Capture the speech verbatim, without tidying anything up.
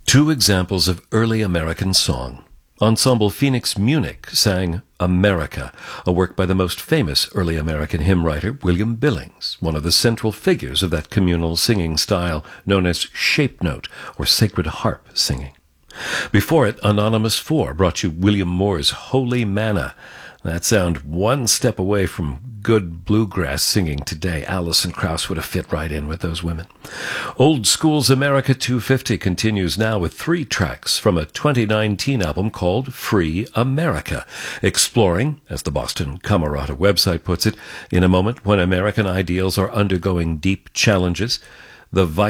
Two examples of early American song. Ensemble Phoenix Munich sang America, a work by the most famous early American hymn writer, William Billings, one of the central figures of that communal singing style known as shape note or sacred harp singing. Before it, Anonymous Four brought you William Moore's Holy Manna. That sound one step away from good bluegrass singing today. Alison Krauss would have fit right in with those women. Old School's America two fifty continues now with three tracks from a twenty nineteen album called Free America, exploring, as the Boston Camerata website puts it, in a moment when American ideals are undergoing deep challenges, the